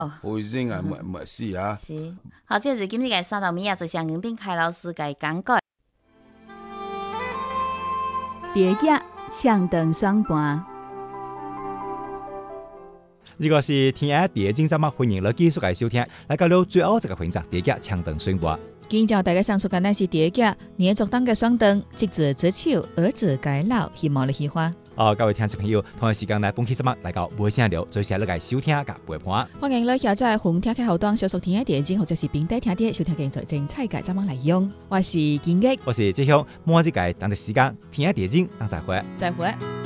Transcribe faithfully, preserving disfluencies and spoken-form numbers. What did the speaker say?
卫生也没没事啊。 是，好，这就是今日嘅三道米啊，就向园丁开老师嘅讲解。 蝶仔呛长双盘。 如果是天下第一精节目，欢迎你继续嚟收听。来到了最后这个环节，蝶仔呛长双盘。 今朝大家上述嘅那是蝶仔，年作当嘅双灯，即子折手，儿子改老，希望你喜欢。 哦，各位听众朋友，同一时间来本期节目来到无声聊，最下你嚟收听甲陪伴。 欢迎你下载红听嘅后端小属天下电影或者是平底听碟收听更在精彩嘅节目内容。我是金吉， 我是志雄，末一届等着时间，天下电影，等再会。 再会。